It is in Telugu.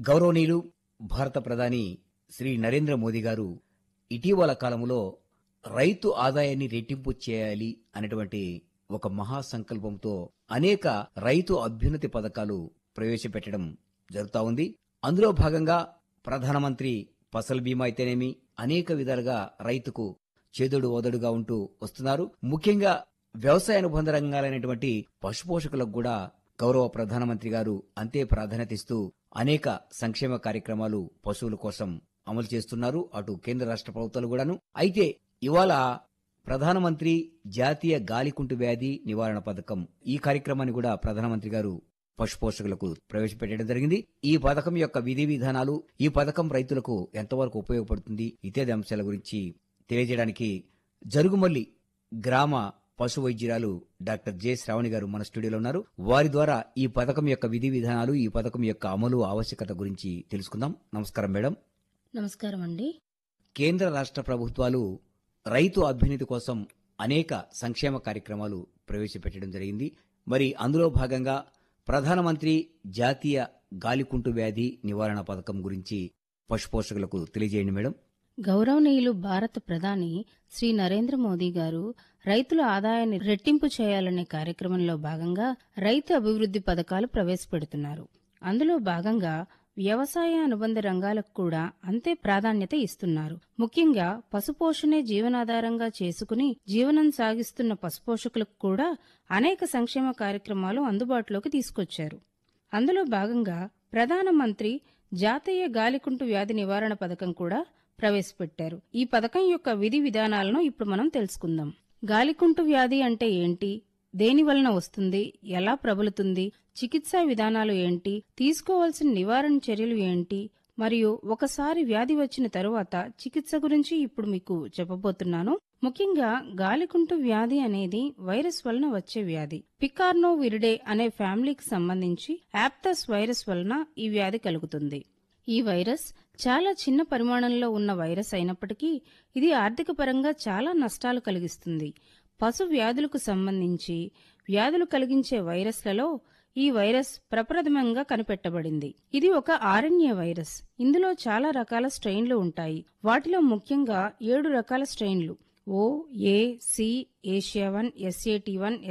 గౌరవనీయులు భారత ప్రధాని శ్రీ నరేంద్ర మోదీ గారు ఇటీవల కాలంలో రైతు ఆదాయాన్ని రెట్టింపు చేయాలి అనేటువంటి ఒక మహాసంకల్పంతో అనేక రైతు అభ్యున్నతి పథకాలు ప్రవేశపెట్టడం జరుగుతా ఉంది. అందులో భాగంగా ప్రధానమంత్రి ఫసల్ బీమా అయితేనేమి అనేక విధాలుగా రైతుకు చేదోడు ఓదడుగా ఉంటూ వస్తున్నారు. ముఖ్యంగా వ్యవసాయ అనుబంధ రంగాలైనటువంటి పశుపోషకులకు కూడా గౌరవ ప్రధానమంత్రి గారు అంతే ప్రాధాన్యత ఇస్తూ అనేక సంక్షేమ కార్యక్రమాలు పశువుల కోసం అమలు చేస్తున్నారు. అటు కేంద్ర రాష్ట్ర ప్రభుత్వాలు కూడాను. అయితే ఇవాళ ప్రధానమంత్రి జాతీయ గాలికుంటు వ్యాధి నివారణ పథకం ఈ కార్యక్రమాన్ని కూడా ప్రధానమంత్రి గారు పశుపోషకులకు ప్రవేశపెట్టడం జరిగింది. ఈ పథకం యొక్క విధి విధానాలు, ఈ పథకం రైతులకు ఎంతవరకు ఉపయోగపడుతుంది ఇత్యాది అంశాల గురించి తెలియజేయడానికి జరుగుమల్లి గ్రామ పశు వైద్యురాలు డాక్టర్ జె శ్రావణి గారు మన స్టూడియోలో ఉన్నారు. వారి ద్వారా ఈ పథకం యొక్క విధి విధానాలు, ఈ పథకం యొక్క అమలు ఆవశ్యకత గురించి తెలుసుకుందాం. నమస్కారం మేడం. నమస్కారం అండి. కేంద్ర రాష్ట్ర ప్రభుత్వాలు రైతు అభ్యున్నతి కోసం అనేక సంక్షేమ కార్యక్రమాలు ప్రవేశపెట్టడం జరిగింది. మరి అందులో భాగంగా ప్రధానమంత్రి జాతీయ గాలికుంటు వ్యాధి నివారణ పథకం గురించి పశుపోషకులకు తెలియజేయండి మేడం. గౌరవనీయులు భారత ప్రధాని శ్రీ నరేంద్ర మోదీ గారు రైతుల ఆదాయాన్ని రెట్టింపు చేయాలనే కార్యక్రమంలో భాగంగా రైతు అభివృద్ధి పథకాలు ప్రవేశపెడుతున్నారు. అందులో భాగంగా వ్యవసాయ అనుబంధ రంగాలకు కూడా అంతే ప్రాధాన్యత ఇస్తున్నారు. ముఖ్యంగా పశుపోషణే జీవనాధారంగా చేసుకుని జీవనం సాగిస్తున్న పశుపోషకులకు కూడా అనేక సంక్షేమ కార్యక్రమాలు అందుబాటులోకి తీసుకొచ్చారు. అందులో భాగంగా ప్రధానమంత్రి జాతీయ గాలికుంటు వ్యాధి నివారణ పథకం కూడా ప్రవేశపెట్టారు. ఈ పథకం యొక్క విధి విధానాలను ఇప్పుడు మనం తెలుసుకుందాం. గాలికుంటు వ్యాధి అంటే ఏంటి, దేని వలన వస్తుంది, ఎలా ప్రబలుతుంది, చికిత్సా విధానాలు ఏంటి, తీసుకోవాల్సిన నివారణ చర్యలు ఏంటి, మరియు ఒకసారి వ్యాధి వచ్చిన తరువాత చికిత్స గురించి ఇప్పుడు మీకు చెప్పబోతున్నాను. ముఖ్యంగా గాలికుంటు వ్యాధి అనేది వైరస్ వలన వచ్చే వ్యాధి. పికార్నోవిరిడే అనే ఫ్యామిలీకి సంబంధించి యాప్టస్ వైరస్ వలన ఈ వ్యాధి కలుగుతుంది. ఈ వైరస్ చాలా చిన్న పరిమాణంలో ఉన్న వైరస్ అయినప్పటికీ ఇది ఆర్థిక పరంగా చాలా నష్టాలు కలిగిస్తుంది. పశు వ్యాధులకు సంబంధించి వ్యాధులు కలిగించే వైరస్లలో ఈ వైరస్ ప్రప్రథమంగా కనిపెట్టబడింది. ఇది ఒక ఆర్ఎన్ఏ వైరస్. ఇందులో చాలా రకాల స్ట్రెయిన్లు ఉంటాయి. వాటిలో ముఖ్యంగా 7 రకాల స్ట్రెయిన్లు O, A, C, Asia1, SAT1,